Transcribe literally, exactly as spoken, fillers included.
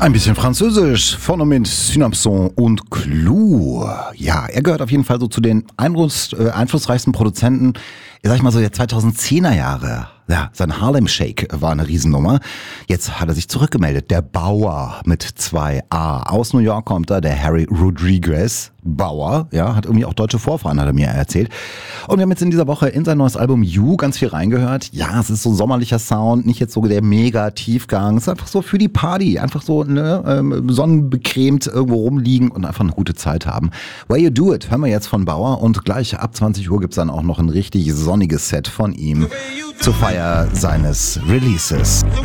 Ein bisschen Französisch, vorne mit Synapson und Clou. Ja, er gehört auf jeden Fall so zu den einfluss, äh, einflussreichsten Produzenten, sag ich mal so, der zweitausendzehner Jahre. Ja, sein Harlem Shake war eine Riesennummer. Jetzt hat er sich zurückgemeldet. Der Bauer mit zwei A. Aus New York kommt er, der Harry Rodriguez. Bauer, ja, hat irgendwie auch deutsche Vorfahren, hat er mir erzählt. Und wir haben jetzt in dieser Woche in sein neues Album You ganz viel reingehört. Ja, es ist so sommerlicher Sound, nicht jetzt so der mega Tiefgang. Es ist einfach so für die Party, einfach so ne, ähm, sonnenbecremt irgendwo rumliegen und einfach eine gute Zeit haben. Way You Do It hören wir jetzt von Bauer und gleich ab zwanzig Uhr gibt's dann auch noch ein richtig sonniges Set von ihm zur Feier seines Releases.